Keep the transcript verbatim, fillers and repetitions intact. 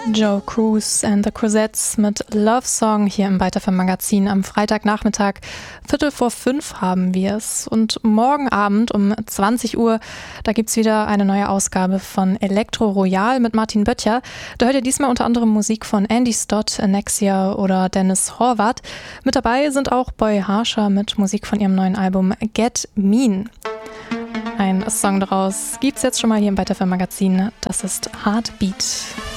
Joe Cruz and the Cruzettes mit Love Song hier im Weiter Magazin am Freitagnachmittag. Viertel vor fünf haben wir es. Und morgen Abend um zwanzig Uhr, da gibt es wieder eine neue Ausgabe von Elektro Royal mit Martin Böttcher. Da hört ihr diesmal unter anderem Musik von Andy Stott, Anexia oder Dennis Horvath. Mit dabei sind auch Boy Harsher mit Musik von ihrem neuen Album Get Mean. Ein Song daraus gibt's jetzt schon mal hier im Weiter Magazin. Das ist Heartbeat.